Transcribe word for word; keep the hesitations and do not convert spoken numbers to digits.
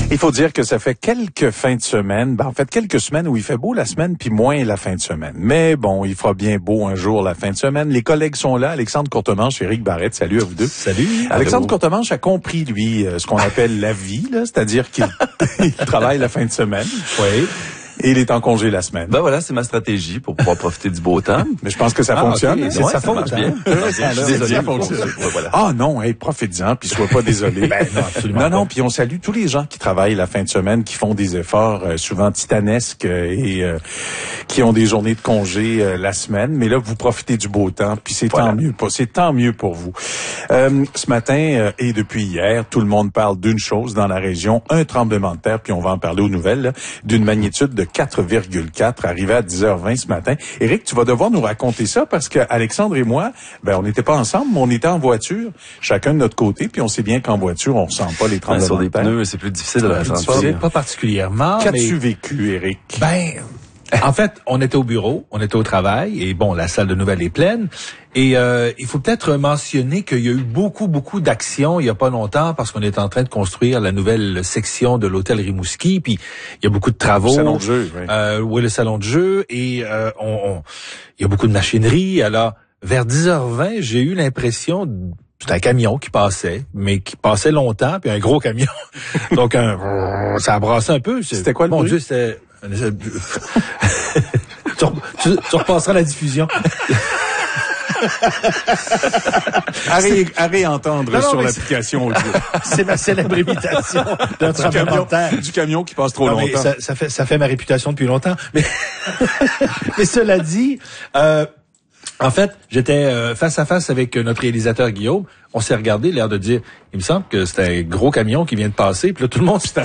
Il faut dire que ça fait quelques fins de semaine, ben en fait quelques semaines où il fait beau la semaine, puis moins la fin de semaine. Mais bon, il fera bien beau un jour la fin de semaine. Les collègues sont là, Alexandre Courtemanche et Éric Barrette. Salut à vous deux. Salut. Alexandre Allô. Courtemanche a compris, lui, ce qu'on appelle la vie, là, c'est-à-dire qu'il il travaille la fin de semaine. Oui. Et il est en congé la semaine. Ben voilà, c'est ma stratégie pour pouvoir profiter du beau temps. Mais je pense que ça ah, fonctionne. Okay. C'est ouais, sa ça faute, marche hein? bien. Ouais, Je suis désolé. ça fonctionne. Ouais, voilà. Ah non, hey, profite-en, puis sois pas désolé. Ben non, absolument Non, non, pas. puis on salue tous les gens qui travaillent la fin de semaine, qui font des efforts euh, souvent titanesques euh, et euh, qui ont des journées de congé euh, la semaine. Mais là, vous profitez du beau temps, puis c'est Voilà. tant mieux. pour- C'est tant mieux pour vous. Euh, ce matin euh, et depuis hier, tout le monde parle d'une chose dans la région, un tremblement de terre, puis on va en parler aux nouvelles, là, d'une magnitude de quatre virgule quatre, arrivé à dix heures vingt ce matin. Éric, tu vas devoir nous raconter ça parce que Alexandre et moi, ben on n'était pas ensemble, mais on était en voiture, chacun de notre côté, puis on sait bien qu'en voiture, on ressent pas les Ben, tremblements sur de des terre. pneus, c'est plus difficile de la Plus sentir. difficile. Pas particulièrement, Qu'as-tu mais vécu, Éric? ben, en fait, on était au bureau, on était au travail, et bon, la salle de nouvelles est pleine. Et euh, il faut peut-être mentionner qu'il y a eu beaucoup, beaucoup d'actions il y a pas longtemps parce qu'on est en train de construire la nouvelle section de l'hôtel Rimouski. Puis il y a beaucoup de travaux. Le salon de jeu, oui. Euh, oui, le salon de jeu. Et euh, on, on- il y a beaucoup de machinerie. Alors, vers dix heures vingt, j'ai eu l'impression de- c'était un camion qui passait, mais qui passait longtemps, puis un gros camion. Donc, un, ça a brassé un peu. C'était quoi le Mon bruit? Dieu, c'était... tu, re- tu, tu repasseras la diffusion. À, ré- à réentendre Non, non, sur mais l'application audio. C'est ma célèbre imitation d'un du, tremblement camion, de terre. du camion qui passe trop Non, mais longtemps. ça, ça fait ça fait ma réputation depuis longtemps. Mais, mais cela dit, euh, en fait, j'étais euh, face à face avec notre réalisateur Guillaume. On s'est regardé, l'air de dire, il me semble que c'était un gros camion qui vient de passer. Puis là, tout le monde s'est